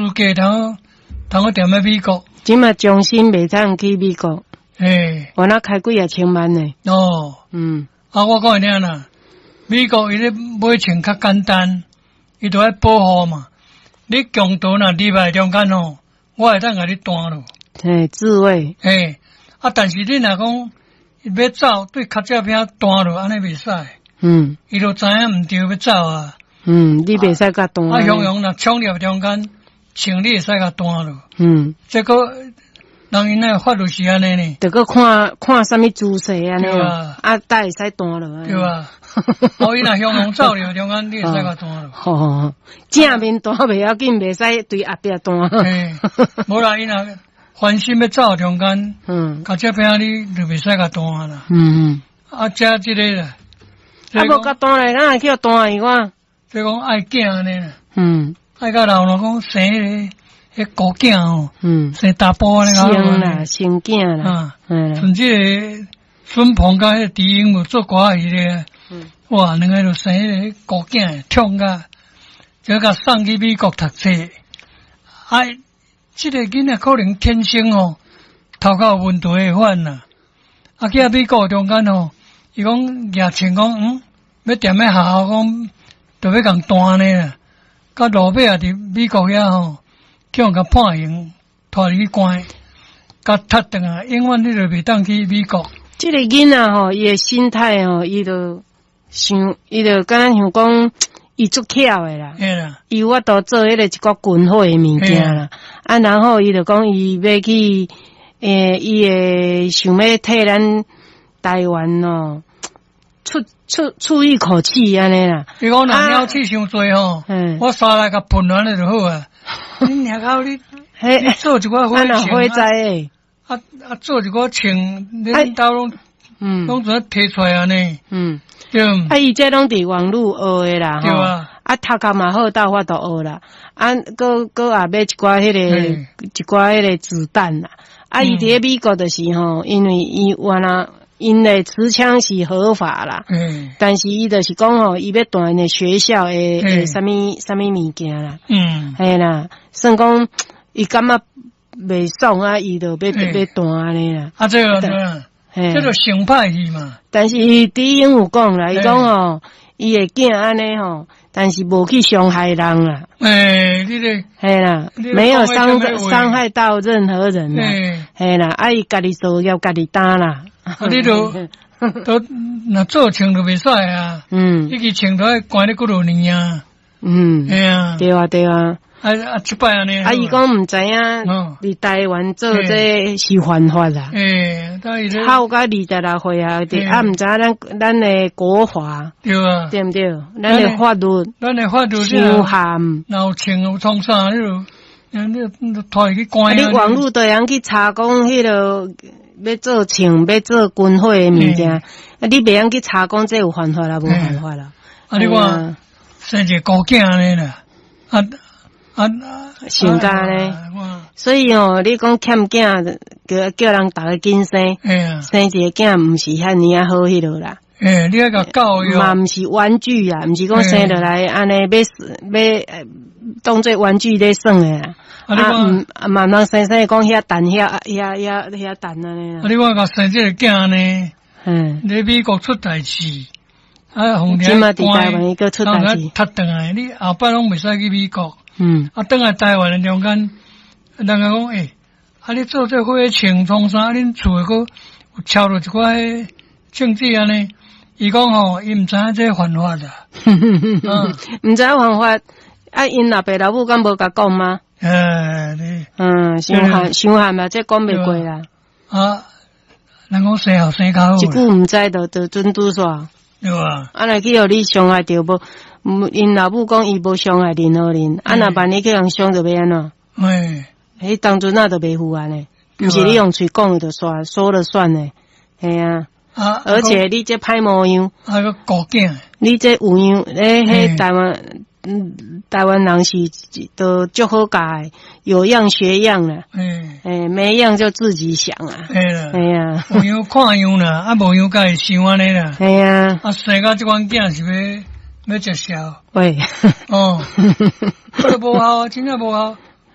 资格通去踮咧美国。 即嘛终身袂通去美国。我那开几啊千万呢。 哦。我讲你啦，美国伊咧买钱较简单，伊都爱保护嘛。你强盗若入来中间吼，我会当甲你断咯。 自卫。 但是你若讲要走，对脚趾边断咯，安尼袂使。伊就知影毋对要走啊。 你袂使甲断。 雄雄若冲入中间，枪你会使甲断咯。这个人因那法律是安尼呢。 得个看什么姿势安尼才会使断咯。 对啊。伊若雄雄走入中间，你会使甲断咯。 正面断袂要紧，袂使对后壁断。 无啦，伊若翻身要走中间，脚趾边你就袂使甲断啦。这即个啦。 无甲断来，咱会叫断伊看。 所以讲爱囝安尼啦。爱甲老人讲生迄孤囝哦。生大波安尼个。生啦，生囝啦。 甚至孙鹏甲迄狄英有做歌戏咧。哇，两个就生迄个孤囝，痛甲，就甲送去美国读册。即个囡仔可能天生头壳有问题会犯啦。去美国中间伊讲举钱讲要踮咧学校讲，就要共断呢啦。甲路尾伫美国遐叫人甲判刑，拖入去关，甲踢转来，永远你就袂当去美国。 即个囡仔伊诶心态伊就敢若想讲，伊足巧诶啦。伊有法度做迄个一个军火诶物件啦。然后伊就讲伊要去，伊会想要替咱台湾出一口气安尼啦。 伊讲若鸟气伤多我三来甲喷完了就好啊。你若到你做一寡火灾做一寡枪，你兜拢怎摕出来安尼？对。 伊这拢伫网络学诶啦。 对啊。 读壳嘛好，到法度学啦。搁也买一寡迄个子弹啦。伊伫咧美国就是因为伊因诶持枪是合法啦。但是伊就是讲伊要断因诶学校诶什么物件啦。啦，算讲伊感觉袂爽伊就要断安尼啦。 这个这就成歹去嘛。 但是狄英有讲啦，伊讲伊诶囝安尼但是无去伤害人啦。 你这啦，没有伤害到任何人啦。啦，伊家己做要家己担啦。 你都若做枪就袂使啊。你去枪都要关你几多年啊。对啊。即摆安尼。 伊讲毋知影，伫台湾做这是犯法啦。好甲26岁啊，毋知咱的国法。对啊。对毋对？咱的法律伤限。 有枪有创啥，你就拖去关。 你网络都通去查讲迄个要做枪、要做军火的物件，你袂用去查讲这有犯法啦，无犯法啦。 你看生一个孤囝安尼啦。 性格呢？所以你讲欠囝，叫人逐个紧生，生一个囝毋是遐尼好迄落啦。 你要甲教育嘛，毋是玩具啦，毋是讲生落来安尼要当做玩具咧耍诶啦。嘛人生讲遐蛋遐蛋安尼啦。 你看甲生这个囝呢？你美国出代志。 今嘛伫台湾一个出代志， 踢转来，你后摆拢袂使去美国。转来台湾的中间，人家讲你做这火枪创啥？恁厝个有敲着一寡证据安尼？伊讲伊毋知影这犯法啦。 毋知影犯法，因老爸老母敢无甲讲吗？伤悍嘛，这讲袂过啦。 人讲生后生较好。 一句毋知就准拄煞。 对啊。 来去互你伤害着无？因老母讲伊无伤害任何人，若万一去人伤着要安怎？迄当阵就袂负安尼，毋是你用嘴讲就算，说了算呢。而且你这歹模样， 个孤囝， 你这有样迄台湾人是都足好教诶，有样学样啦。没样就自己想啊。有样看样啦，无样甲会想安尼啦。生到即款囝是要接受。 喂。 无效，真正无效。